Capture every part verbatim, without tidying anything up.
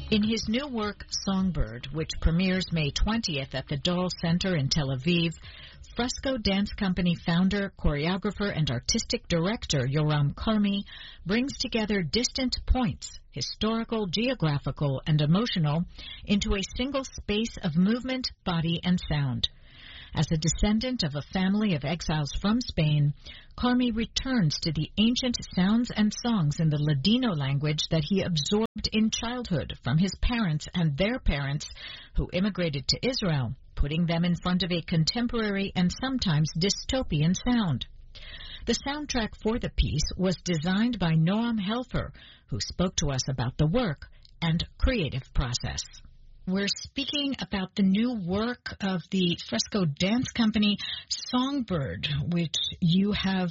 In his new work, Songbird, which premieres May twentieth at the Dole Center in Tel Aviv, Fresco Dance Company founder, choreographer, and artistic director Yoram Karmi brings together distant points, historical, geographical, and emotional, into a single space of movement, body, and sound. As a descendant of a family of exiles from Spain, Karmi returns to the ancient sounds and songs in the Ladino language that he absorbed in childhood from his parents and their parents who immigrated to Israel, putting them in front of a contemporary and sometimes dystopian sound. The soundtrack for the piece was designed by Noam Helfer, who spoke to us about the work and creative process. We're speaking about the new work of the Fresco Dance Company, Songbird, which you have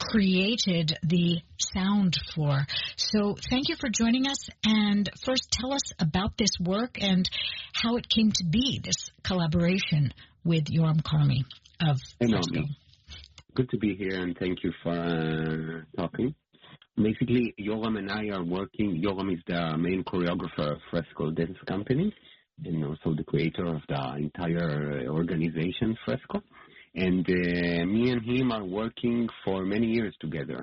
created the sound for. So thank you for joining us. And first, tell us about this work and how it came to be, this collaboration with Yoram Karmi of Fresco. Good to be here, and thank you for uh, talking. Basically, Yoram and I are working. Yoram is the main choreographer of Fresco Dance Company, and also the creator of the entire organization, Fresco. And uh, me and him are working for many years together.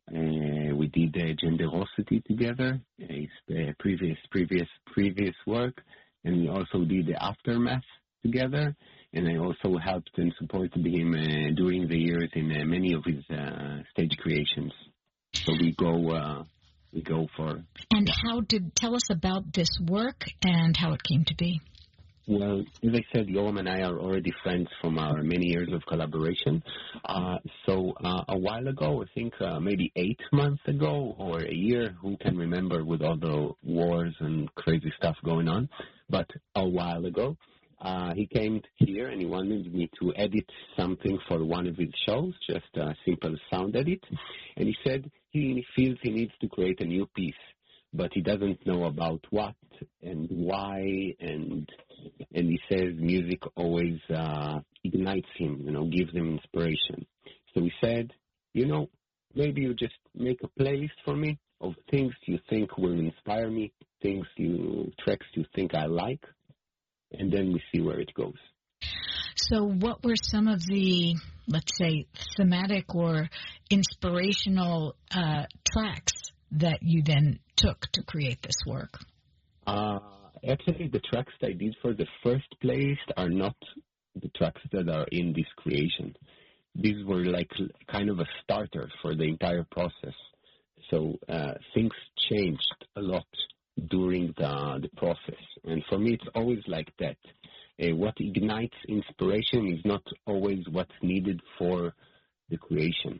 Uh, we did uh, Genderosity together, uh, it's the previous, previous, previous work, and we also did the Aftermath together. And I also helped and supported him uh, during the years in uh, many of his uh, stage creations. So we go... Uh, We go for. And how did, tell us about this work and how it came to be. Well, as I said, Yoram and I are already friends from our many years of collaboration. Uh, so uh, a while ago, I think uh, maybe eight months ago or a year, who can remember with all the wars and crazy stuff going on, but a while ago, uh, he came here and he wanted me to edit something for one of his shows, just a simple sound edit. And he said he feels he needs to create a new piece, but he doesn't know about what and why. And and he says music always uh, ignites him, you know, gives him inspiration. So he said, you know, maybe you just make a playlist for me of things you think will inspire me, things you, tracks you think I like, and then we see where it goes. So what were some of the, let's say, thematic or inspirational uh, tracks that you then took to create this work? Uh, actually, the tracks that I did for the first playlist are not the tracks that are in this creation. These were like kind of a starter for the entire process. So uh, things changed a lot during the, the process. And for me, it's always like that. Uh, what ignites inspiration is not always what's needed for the creation.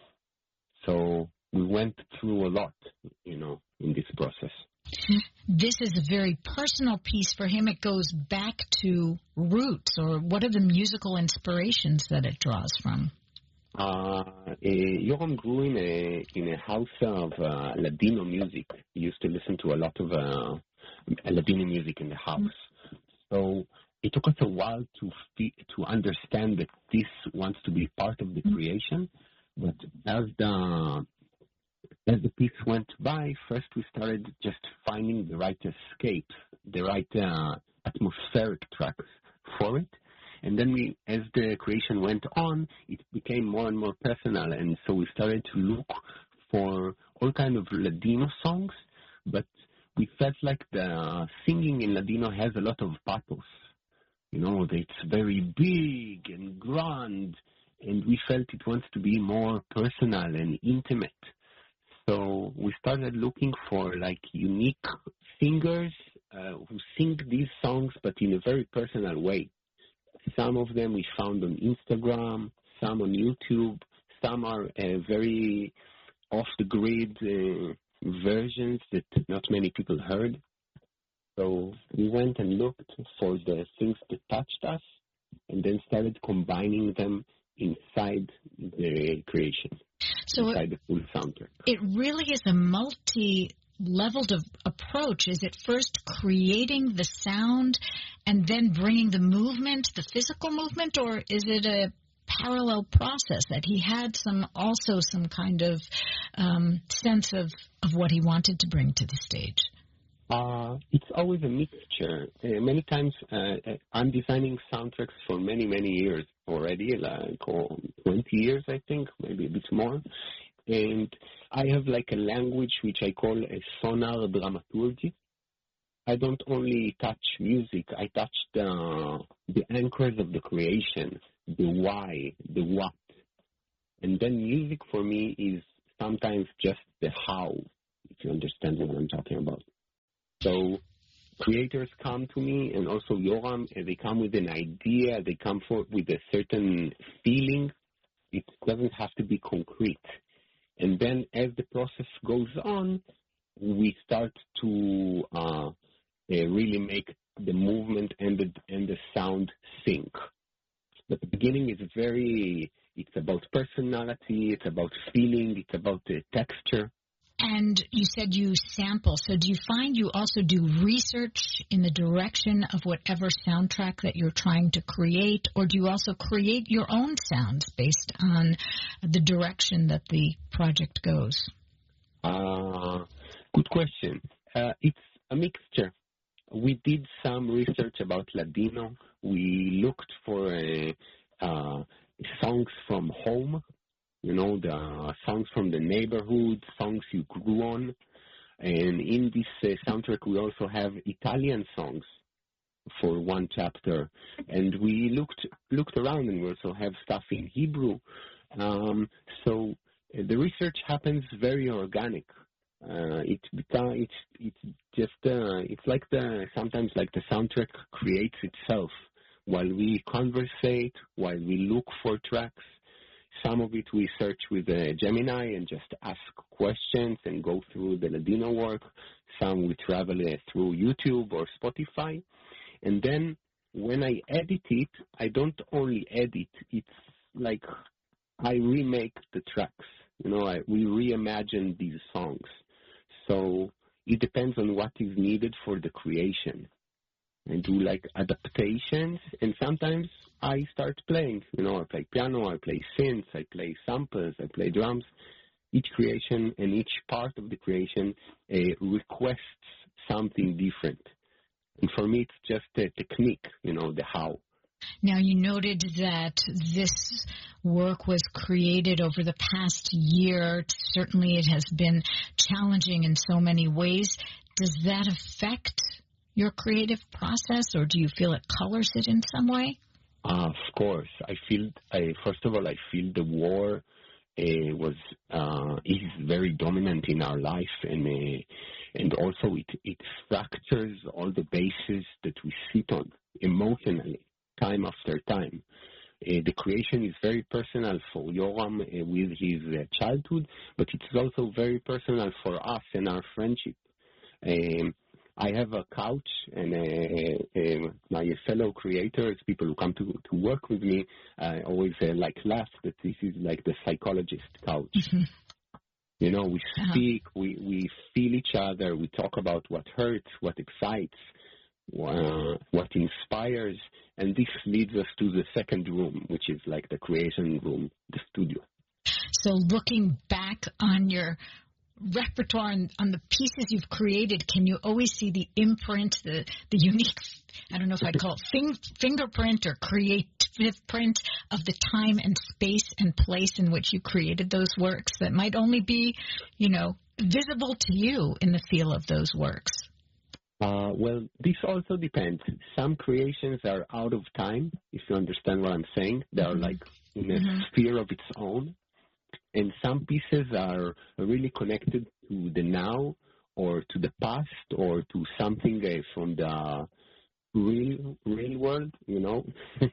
So we went through a lot, you know, in this process. This is a very personal piece for him. It goes back to roots, or what are the musical inspirations that it draws from? Uh, uh, Yoram grew in a, in a house of uh, Ladino music. He used to listen to a lot of uh, Ladino music in the house. So it took us a while to fe- to understand that this wants to be part of the creation. But as the as the piece went by, first we started just finding the right escape, the right uh, atmospheric tracks for it. And then we, as the creation went on, it became more and more personal. And so we started to look for all kind of Ladino songs, but we felt like the singing in Ladino has a lot of pathos. You know, it's very big and grand, and we felt it wants to be more personal and intimate. So we started looking for like unique singers uh, who sing these songs, but in a very personal way. Some of them we found on Instagram, some on YouTube, some are uh, very off-the-grid uh, versions that not many people heard. So we went and looked for the things that touched us and then started combining them inside the creation, so inside it, the full soundtrack. It really is a multi-leveled of approach. Is it first creating the sound and then bringing the movement, the physical movement, or is it a parallel process that he had some also some kind of um, sense of, of what he wanted to bring to the stage? Uh, it's always a mixture. Uh, many times uh, I'm designing soundtracks for many, many years already, like oh, twenty years, I think, maybe a bit more. And I have like a language which I call a sonar dramaturgy. I don't only touch music, I touch the, the anchors of the creation, the why, the what. And then music for me is sometimes just the how, if you understand what I'm talking about. So creators come to me, and also Yoram, and they come with an idea, they come for, with a certain feeling. It doesn't have to be concrete. And then as the process goes on, we start to uh, uh, really make the movement and the, and the sound sync. But the beginning is very, it's about personality, it's about feeling, it's about the texture. And you said you sample, so do you find you also do research in the direction of whatever soundtrack that you're trying to create, or do you also create your own sounds based on the direction that the project goes? Uh, good question. Uh, it's a mixture. We did some research about Ladino. We looked for uh, uh, songs from home. You know, the songs from the neighborhood, songs you grew on. And in this uh, soundtrack, we also have Italian songs for one chapter. And we looked looked around, and we also have stuff in Hebrew. Um, so uh, the research happens very organic. Uh, it become, it's it's just uh, it's like the sometimes like the soundtrack creates itself while we conversate, while we look for tracks. Some of it we search with uh, Gemini and just ask questions and go through the Ladino work. Some we travel uh, through YouTube or Spotify. And then when I edit it, I don't only edit. It's like I remake the tracks. You know, I, we reimagine these songs. So it depends on what is needed for the creation. I do like adaptations, and sometimes I start playing. You know, I play piano, I play synths, I play samples, I play drums. Each creation and each part of the creation uh, requests something different. And for me, it's just a technique, you know, the how. Now, you noted that this work was created over the past year. Certainly it has been challenging in so many ways. Does that affect your creative process, or do you feel it colors it in some way? Uh, of course. I feel, I, first of all, I feel the war uh, was uh, is very dominant in our life, and uh, and also it, it fractures all the bases that we sit on emotionally, time after time. Uh, the creation is very personal for Yoram uh, with his uh, childhood, but it's also very personal for us and our friendship. Um, I have a couch, and uh, uh, my fellow creators, people who come to, to work with me, uh, always uh, like laugh that this is like the psychologist couch. Mm-hmm. You know, we speak, uh-huh. we, we feel each other, we talk about what hurts, what excites, uh, what inspires, and this leads us to the second room, which is like the creation room, the studio. So looking back on your repertoire and on the pieces you've created, can you always see the imprint, the the unique, I don't know if I'd call it fing, fingerprint or creative print of the time and space and place in which you created those works that might only be, you know, visible to you in the feel of those works? Uh, well, this also depends. Some creations are out of time, if you understand what I'm saying. They are mm-hmm. like in a mm-hmm. sphere of its own. And some pieces are really connected to the now or to the past or to something uh, from the real real world, you know.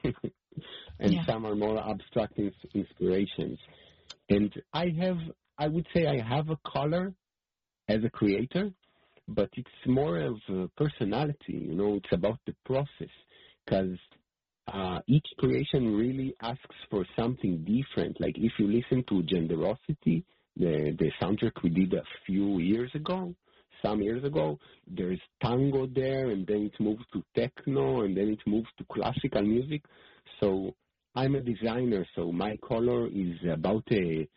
And yeah. Some are more abstract ins- inspirations. And I have, I would say I have a color as a creator, but it's more of a personality, you know. It's about the process, because Uh, each creation really asks for something different. Like if you listen to Genderosity, the, the soundtrack we did a few years ago, some years ago, there's tango there, and then it moves to techno, and then it moves to classical music. So I'm a designer, so my color is about a,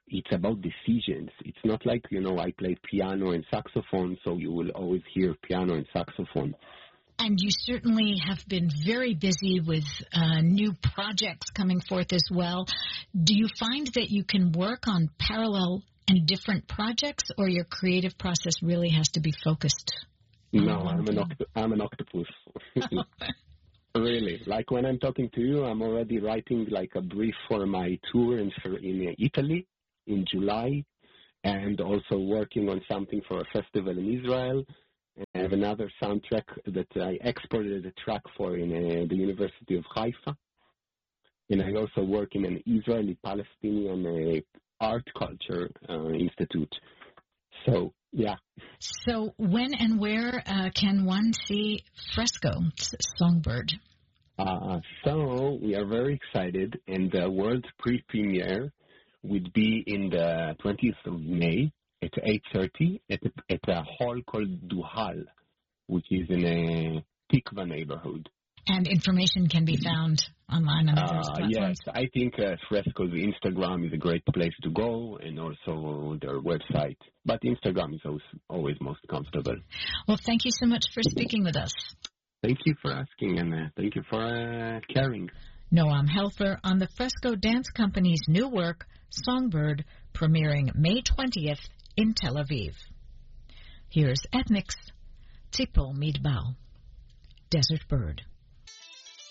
it's about decisions. It's not like, you know, I play piano and saxophone, so you will always hear piano and saxophone. And you certainly have been very busy with uh, new projects coming forth as well. Do you find that you can work on parallel and different projects, or your creative process really has to be focused? No, I'm an, oct- I'm an octopus. Really. Like when I'm talking to you, I'm already writing like a brief for my tour in, in Italy in July, and also working on something for a festival in Israel. I have another soundtrack that I exported a track for in uh, the University of Haifa. And I also work in an Israeli-Palestinian uh, art culture uh, institute. So, yeah. So when and where uh, can one see Fresco, Songbird? Uh, so we are very excited, and the world pre-premiere would be in the twentieth of May at eight thirty at a, at a hall called Duhal, which is in a Tikva neighborhood. And information can be found online on the various Uh, platforms? yes, I think uh, Fresco's Instagram is a great place to go, and also their website. But Instagram is always, always most comfortable. Well, thank you so much for speaking with us. Thank you for asking, and uh, thank you for uh, caring. Noam Helfer on the Fresco Dance Company's new work, Songbird, premiering May twentieth in Tel Aviv. Here's Ethnics, Tzipor Midbar, Desert Bird.